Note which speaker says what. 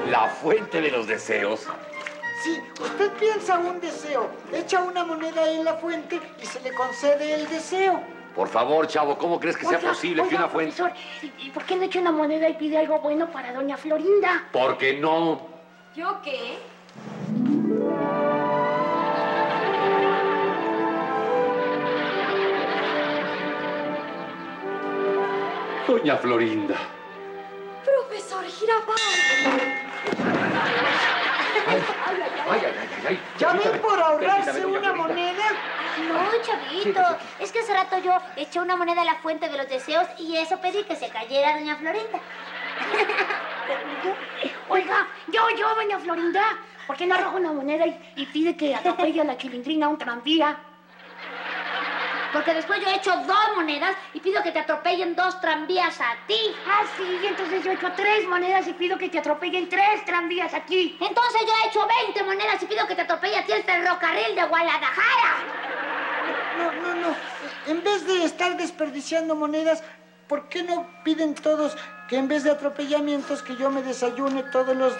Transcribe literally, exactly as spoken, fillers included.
Speaker 1: La fuente de los deseos.
Speaker 2: Sí, usted piensa un deseo, echa una moneda en la fuente y se le concede el deseo.
Speaker 1: Por favor, chavo, ¿cómo crees que sea
Speaker 3: Oiga,
Speaker 1: posible
Speaker 3: oiga,
Speaker 1: que una fuente...
Speaker 3: profesor, ¿y por qué no echa una moneda y pide algo bueno para doña Florinda?
Speaker 1: ¿Por qué no?
Speaker 4: ¿Yo qué?
Speaker 1: Doña Florinda.
Speaker 4: Profesor Girabal.
Speaker 1: Ay, ay, ay, ay, ay.
Speaker 2: ¿Ya ven por ahorrarse
Speaker 1: Permítame,
Speaker 2: una
Speaker 1: doña Florinda.
Speaker 2: moneda?
Speaker 5: No, chavito. Es que hace rato yo eché una moneda a la fuente de los deseos y eso pedí que se cayera doña Florinda.
Speaker 3: Oiga, yo, yo, doña Florinda, ¿por qué no arroja una moneda y, y pide que atropelle a la chilindrina a un tranvía?
Speaker 5: Porque después yo echo dos monedas y pido que te atropellen dos tranvías a ti.
Speaker 3: Ah, sí, entonces yo echo tres monedas y pido que te atropellen tres tranvías aquí.
Speaker 5: Entonces yo echo veinte monedas y pido que te atropelle a ti el ferrocarril de Guadalajara.
Speaker 2: No, no, no. En vez de estar desperdiciando monedas, ¿por qué no piden todos que en vez de atropellamientos que yo me desayune todos los